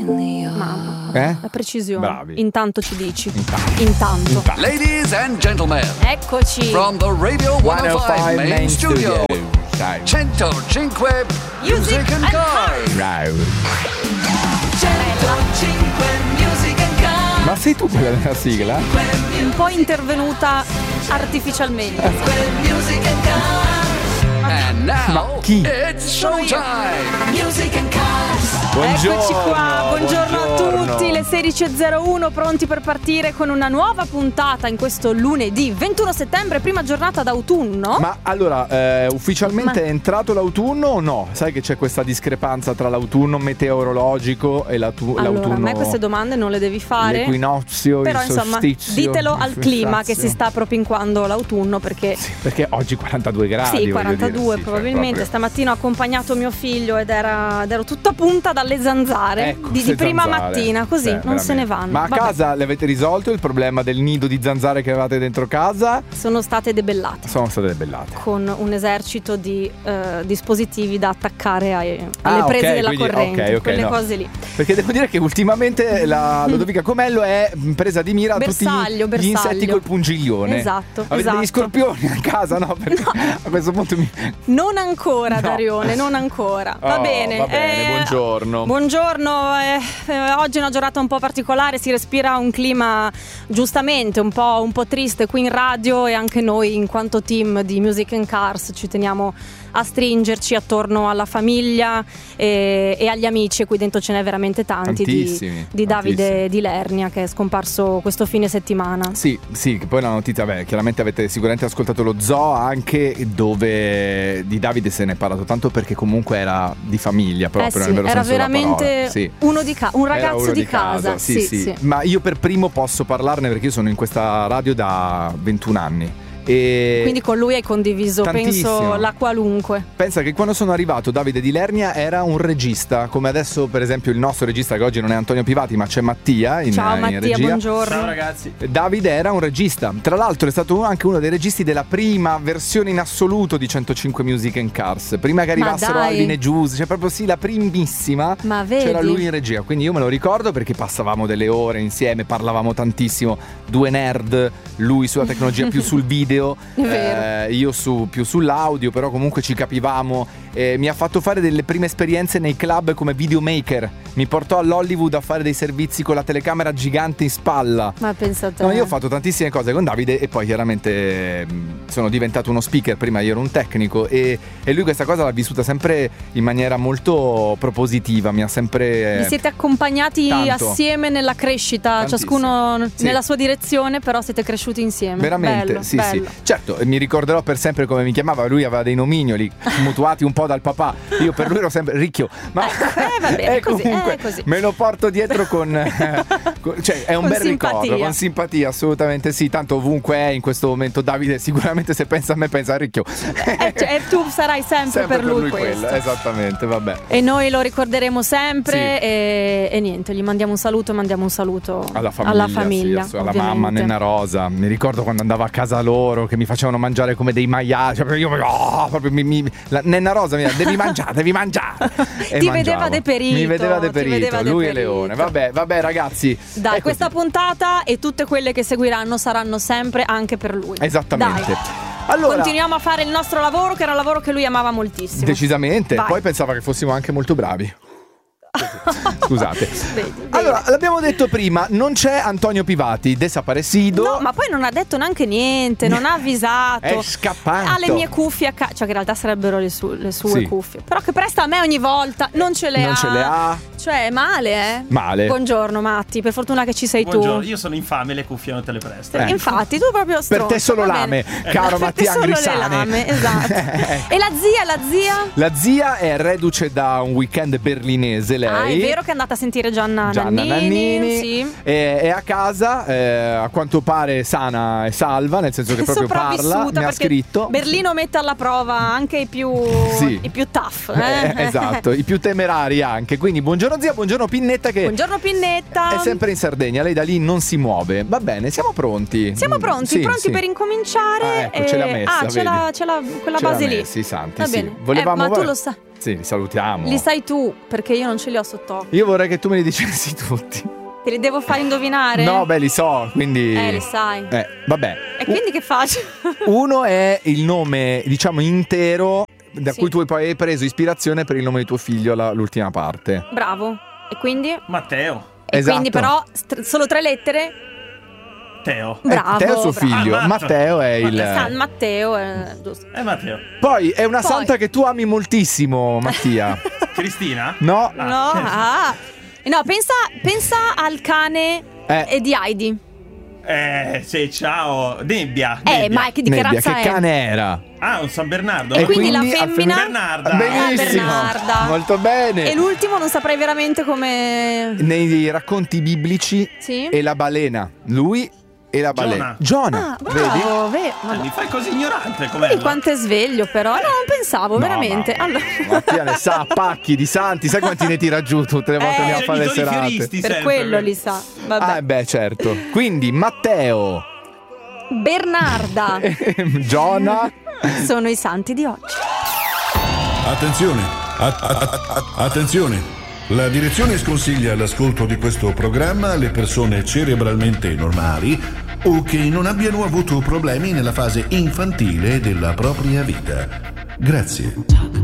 Mamma, la precisione. Bravi. Intanto ci dici. Intanto. Ladies and gentlemen, eccoci. From the Radio 105 main studio, 105 Music and Cars. 105 Music and Cars. Ma sei tu quella della sigla? Un po' intervenuta artificialmente. Music and Cars. And now, ma chi? It's showtime. Music and Cars. Buongiorno, eccoci qua, buongiorno a tutti, le 16.01 pronti per partire con una nuova puntata in questo lunedì 21 settembre, prima giornata d'autunno. Ma allora, ufficialmente è entrato l'autunno o no? Sai che c'è questa discrepanza tra l'autunno meteorologico e l'autunno. Allora, a me queste domande non le devi fare. L'equinozio, però il insomma, solstizio, ditelo al clima che si sta propinquando l'autunno, perché sì, perché oggi 42 gradi. Sì, 42 probabilmente. Stamattina ho accompagnato mio figlio ed ero tutta punta dalle zanzare, ecco, di prima zanzare. mattina, così non veramente. se ne vanno. Ma a casa le avete risolto il problema del nido di zanzare che avevate dentro casa? Sono state debellate. Con un esercito di dispositivi da attaccare alle prese della corrente, quelle cose lì. Perché devo dire che ultimamente la Lodovica Comello è presa di mira a tutti gli insetti col pungiglione. Esatto. Avete degli scorpioni a casa, no? Perché a questo punto non ancora, Darione, non ancora. Va bene, buongiorno. Buongiorno, oggi è una giornata un po' particolare, si respira un clima giustamente un po' triste qui in radio, e anche noi in quanto team di Music and Cars ci teniamo a stringerci attorno alla famiglia e agli amici, e qui dentro ce n'è veramente tanti di Davide Di Lernia, che è scomparso questo fine settimana. Sì, che poi la notizia, chiaramente avete sicuramente ascoltato lo zoo, anche dove di Davide se ne è parlato tanto, perché comunque era di famiglia proprio, nel vero era senso della veramente parola. un ragazzo di casa. Sì. Ma io per primo posso parlarne perché io sono in questa radio da 21 anni. E quindi con lui hai condiviso tantissimo. Penso la qualunque. Pensa che quando sono arrivato Davide Di Lernia era un regista, come adesso per esempio il nostro regista, che oggi non è Antonio Pivati ma c'è Mattia in Mattia, regia. buongiorno. Ciao ragazzi. Davide era un regista, tra l'altro è stato anche uno dei registi della prima versione in assoluto di 105 Music and Cars, prima che arrivassero Alvin e Giuse, cioè proprio la primissima. Ma vedi? C'era lui in regia, quindi io me lo ricordo perché passavamo delle ore insieme, parlavamo tantissimo, due nerd, lui sulla tecnologia più sul video. È vero. Io più sull'audio, però comunque ci capivamo. Mi ha fatto fare delle prime esperienze nei club come videomaker. Mi portò all'Hollywood a fare dei servizi con la telecamera gigante in spalla. Ma pensa a te. No, io ho fatto tantissime cose con Davide e poi chiaramente sono diventato uno speaker. Prima io ero un tecnico e lui questa cosa l'ha vissuta sempre in maniera molto propositiva. Mi ha sempre vi siete accompagnati assieme nella crescita, tantissimo. Ciascuno nella sua direzione, però siete cresciuti insieme. Veramente, bello, sì. Certo, mi ricorderò per sempre come mi chiamava. Lui aveva dei nomignoli mutuati un po' dal papà. Io per lui ero sempre Ricchio. Ma va bene, comunque così. me lo porto dietro con cioè è un con bel simpatia. ricordo, con simpatia, assolutamente sì. Tanto ovunque è in questo momento Davide, sicuramente se pensa a me pensa a Ricchio. Tu sarai sempre per lui quello, esattamente, vabbè. E noi lo ricorderemo sempre, e niente, gli mandiamo un saluto alla famiglia, sì, alla mamma, Nenna Rosa. Mi ricordo quando andavo a casa loro che mi facevano mangiare come dei maiali, cioè io Nenna Rosa mi diceva devi mangiare e ti vedeva deperito. Mi vedeva deperito, lui e Leone. Vabbè ragazzi, dai, questa puntata e tutte quelle che seguiranno saranno sempre anche per lui. Esattamente. Dai. Allora, continuiamo a fare il nostro lavoro, che era un lavoro che lui amava moltissimo. Decisamente. Vai. Poi pensava che fossimo anche molto bravi. Scusate. Vedi. Allora, l'abbiamo detto prima, non c'è Antonio Pivati, desaparecido. No, ma poi non ha detto neanche niente, non ha avvisato. È scappato. Ha le mie cuffie cioè che in realtà sarebbero le sue cuffie. Però che presta a me ogni volta, non ce le ha. Cioè, male, Male. Buongiorno Matti, per fortuna che ci sei Buongiorno. tu. Io sono infame, le cuffie non te le presto. Infatti, tu proprio stronzo. Per te solo lame, caro Mattia Angrisane. Lame, esatto. E la zia? La zia è reduce da un weekend berlinese, lei. È vero che è andata a sentire Gianna Nannini. Sì. È a casa, a quanto pare sana e salva, nel senso che proprio parla, mi ha scritto. Berlino mette alla prova anche i più tough. Esatto, i più temerari anche. Quindi buongiorno zia, buongiorno Pinnetta, che buongiorno Pinnetta. È sempre in Sardegna, lei da lì non si muove. Va bene, siamo pronti. Siamo pronti, pronti per incominciare. Ecco, ce l'ha messa, c'è quella base lì. Sì, santi, Va sì. bene. Volevamo ma tu lo sai. Sì, li salutiamo. Li sai tu, perché io non ce li ho sott'occhio. Io vorrei che tu me li dicessi tutti. Te li devo fare indovinare? No, beh, li so, quindi... li sai. Vabbè. E quindi che faccio? Uno è il nome, diciamo, intero, da Sì. cui tu poi hai preso ispirazione per il nome di tuo figlio, l'ultima parte. Bravo. E quindi? Matteo. E Esatto. quindi però solo 3 lettere? Teo. Bravo. Teo è suo bravo. figlio, Matteo. Matteo è il... San Matteo, giusto. Matteo. Poi è una Poi- santa che tu ami moltissimo, Mattia. Cristina? No? No, no, pensa al cane di Heidi. Sì, ciao. Nebbia. Ma di che Nebbia, razza che è? cane era? Ah, un San Bernardo. E quindi la quindi a femmina? Bernarda. Benissimo. Bernarda. Molto bene. E l'ultimo non saprei veramente come... Nei racconti biblici Sì? e la balena. Lui e la balena. Giona. Vedi? bravo, Mi fai così ignorante com'è? Vedi quanto è sveglio però. No, non pensavo, No, veramente. ma- Allora... Mattia ne sa a pacchi di santi. Sai quanti ne tira giù tutte le volte andiamo a fare le serate? Per quello li sa. Vabbè. Beh, certo. Quindi Matteo, Bernarda Giona. sono i santi di oggi. Attenzione, attenzione. La direzione sconsiglia l'ascolto di questo programma alle persone cerebralmente normali o che non abbiano avuto problemi nella fase infantile della propria vita. Grazie.